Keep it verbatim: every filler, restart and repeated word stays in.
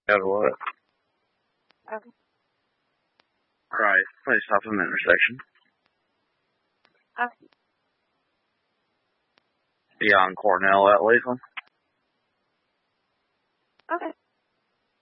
Got what? Okay. Right. Please stop at the intersection. Okay. Beyond Cornell at Lakeland. Okay.